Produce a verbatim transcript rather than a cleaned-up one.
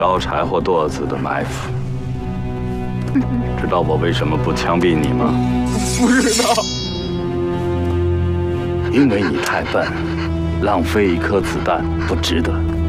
烧柴火垛子的埋伏。知道我为什么不枪毙你吗？ 不知道。 因为你太笨，浪费一颗子弹不值得。